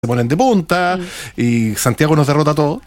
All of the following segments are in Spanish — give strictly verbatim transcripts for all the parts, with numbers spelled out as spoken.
se ponen de punta mm. y Santiago nos derrota todo.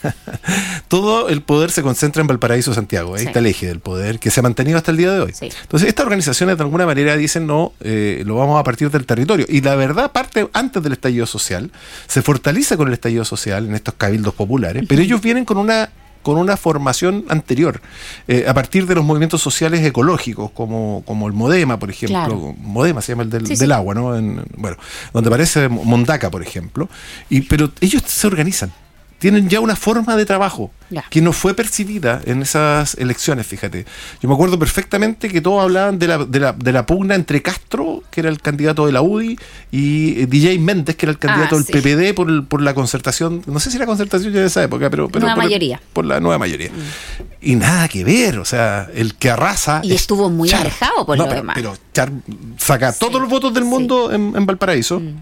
Todo el poder se concentra en Valparaíso, Santiago. Ahí sí. está el eje del poder que se ha mantenido hasta el día de hoy. Sí. Entonces, estas organizaciones de alguna manera dicen, no, eh, lo vamos a partir del territorio. Y la verdad, parte antes del estallido social, se fortalece con el estallido social en estos cabildos populares, uh-huh. pero ellos vienen con una con una formación anterior, eh, a partir de los movimientos sociales ecológicos, como, como el Modema, por ejemplo. Claro. Modema se llama el del, sí, del sí. agua, ¿no? En, bueno, donde aparece Mondaca, por ejemplo. Y, pero ellos se organizan. Tienen ya una forma de trabajo ya. que no fue percibida en esas elecciones, fíjate. Yo me acuerdo perfectamente que todos hablaban de la, de la, de la pugna entre Castro, que era el candidato de la U D I, y D J Méndez, que era el candidato ah, del sí. P P D por, el, por la concertación, no sé si era concertación ya de esa época, pero, pero nueva por, mayoría. El, por la nueva mayoría. Mm. Y nada que ver, o sea, el que arrasa... Y estuvo muy Char, alejado por no, lo pero, demás. Pero Char saca sí. todos los votos del mundo sí. en, en Valparaíso, mm.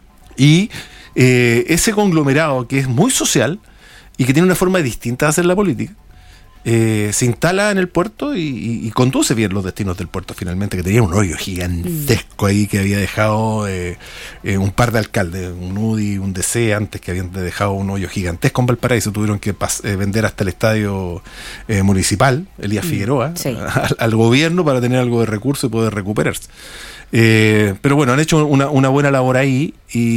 y eh, ese conglomerado que es muy social y que tiene una forma distinta de hacer la política, eh, se instala en el puerto y, y, y conduce bien los destinos del puerto finalmente, que tenía un hoyo gigantesco ahí que había dejado eh, eh, un par de alcaldes, un U D I, un D C, antes que habían dejado un hoyo gigantesco en Valparaíso, tuvieron que pas- eh, vender hasta el estadio eh, municipal, Elías mm, Figueroa, sí. al, al gobierno para tener algo de recursos y poder recuperarse. Eh, pero bueno, han hecho una, una buena labor ahí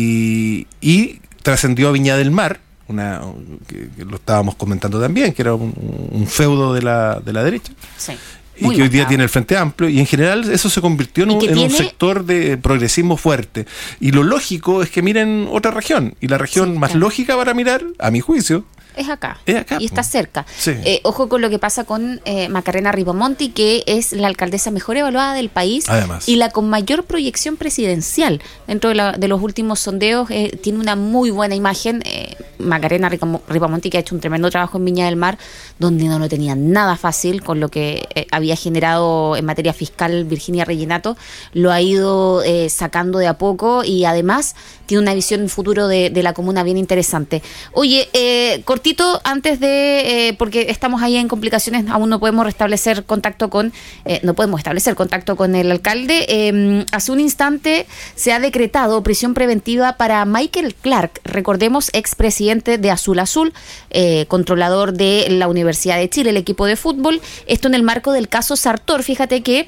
y, y trascendió a Viña del Mar, Una, que, que lo estábamos comentando también, que era un, un feudo de la, de la derecha, sí, y que marcado. Hoy día tiene el Frente Amplio, y en general eso se convirtió en, un, en tiene... un sector de progresismo fuerte. Y lo lógico es que miren otra región, y la región sí, más claro. lógica para mirar, a mi juicio, es acá, es acá y está cerca. Sí. Eh, ojo con lo que pasa con eh, Macarena Ripamonti, que es la alcaldesa mejor evaluada del país. Además. Y la con mayor proyección presidencial. Dentro de, la, de los últimos sondeos, eh, tiene una muy buena imagen. Eh, Macarena Ripamonti, que ha hecho un tremendo trabajo en Viña del Mar, donde no lo tenía nada fácil con lo que eh, había generado en materia fiscal Virginia Reginato. Lo ha ido eh, sacando de a poco y además tiene una visión futuro de, de la comuna bien interesante. Oye, eh, cortito, antes de, eh, porque estamos ahí en complicaciones, aún no podemos restablecer contacto con, eh, no podemos establecer contacto con el alcalde. Eh, hace un instante se ha decretado prisión preventiva para Michael Clark, recordemos, expresidente de Azul Azul, eh, controlador de la Universidad de Chile, el equipo de fútbol. Esto en el marco del caso Sartor. Fíjate que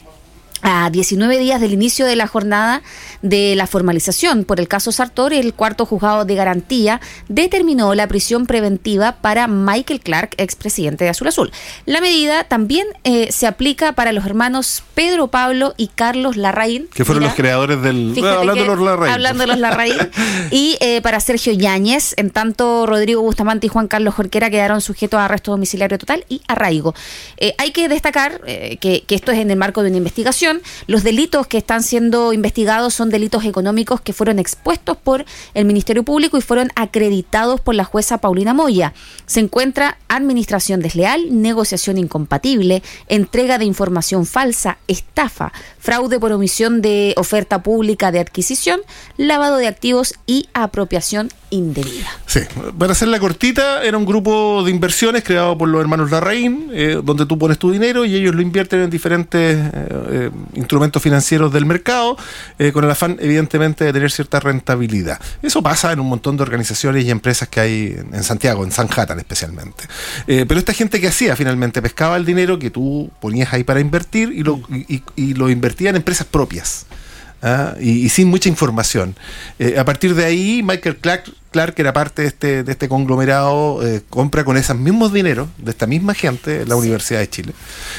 a diecinueve días del inicio de la jornada de la formalización por el caso Sartor, el cuarto juzgado de garantía determinó la prisión preventiva para Michael Clark, expresidente de Azul Azul. La medida también eh, se aplica para los hermanos Pedro Pablo y Carlos Larraín, que fueron Mira, los creadores del... Bueno, hablando de los Larraín. Hablando de los Larraín. Y eh, para Sergio Yáñez, en tanto Rodrigo Bustamante y Juan Carlos Jorquera quedaron sujetos a arresto domiciliario total y arraigo. Eh, hay que destacar eh, que, que esto es en el marco de una investigación. Los delitos que están siendo investigados son delitos económicos que fueron expuestos por el Ministerio Público y fueron acreditados por la jueza Paulina Moya. Se encuentra administración desleal, negociación incompatible, entrega de información falsa, estafa, fraude por omisión de oferta pública de adquisición, lavado de activos y apropiación indebida. Sí, para hacerla cortita, era un grupo de inversiones creado por los hermanos Larraín, eh, donde tú pones tu dinero y ellos lo invierten en diferentes eh, eh, instrumentos financieros del mercado, eh, con el afán evidentemente de tener cierta rentabilidad. Eso pasa en un montón de organizaciones y empresas que hay en Santiago, en Sanhattan especialmente. Eh, pero esta gente que hacía finalmente, pescaba el dinero que tú ponías ahí para invertir y lo, y, y lo invertía en empresas propias. ¿Ah? Y, y sin mucha información. Eh, a partir de ahí, Michael Clark, Clark, que era parte de este, de este conglomerado, eh, compra con esos mismos dineros de esta misma gente la Universidad de Chile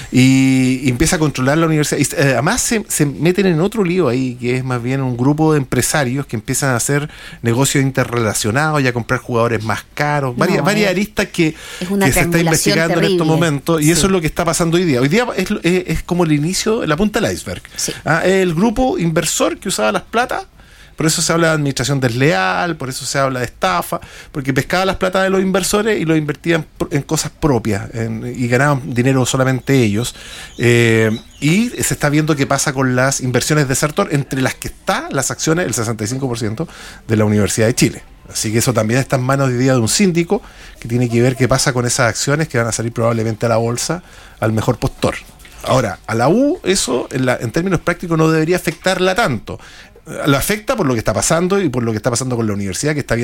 y, y empieza a controlar la universidad. Y eh, además se, se meten en otro lío ahí, que es más bien un grupo de empresarios que empiezan a hacer negocios interrelacionados y a comprar jugadores más caros, no, varias, varias aristas que, que se está investigando terrible. En estos momentos, y sí. eso es lo que está pasando hoy día. Hoy día es, es, es como el inicio, la punta del iceberg. Sí. Ah, el grupo inversor que usaba las plata. Por eso se habla de administración desleal, por eso se habla de estafa, porque pescaba las plata de los inversores y lo invertían en cosas propias en, y ganaban dinero solamente ellos. Eh, y se está viendo qué pasa con las inversiones de Sartor, entre las que está las acciones, el sesenta y cinco por ciento de la Universidad de Chile. Así que eso también está en manos hoy día de un síndico que tiene que ver qué pasa con esas acciones que van a salir probablemente a la bolsa al mejor postor. Ahora, a la U eso en, la, en términos prácticos no debería afectarla tanto. lo afecta por lo que está pasando y por lo que está pasando con la universidad, que está